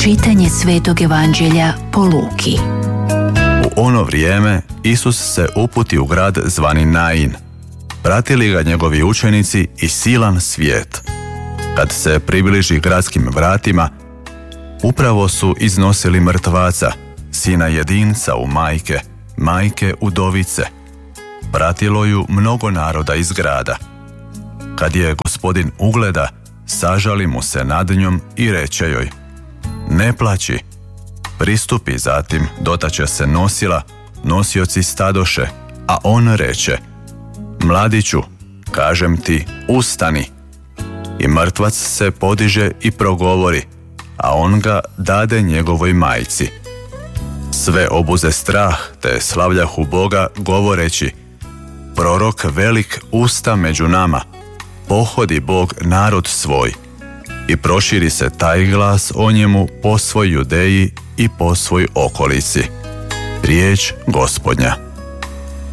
Čitanje Svetog Evanđelja po Luki. U ono vrijeme Isus se uputi u grad zvani Nain. Pratili ga njegovi učenici i silan svijet. Kad se približi gradskim vratima, upravo su iznosili mrtvaca, sina jedinca u majke udovice. Pratilo ju mnogo naroda iz grada. Kad je Gospodin ugleda, sažali mu se nad njom i reče joj: ne plaći. Pristupi zatim, dotače se nosila, nosioci stadoše, a on reče: mladiću, kažem ti, ustani. I mrtvac se podiže i progovori, a on ga dade njegovoj majci. Sve obuze strah, te slavljahu Boga, govoreći: prorok velik usta među nama, pohodi Bog narod svoj. I proširi se taj glas o njemu po svoj Judeji i po svoj okolici. Riječ Gospodnja.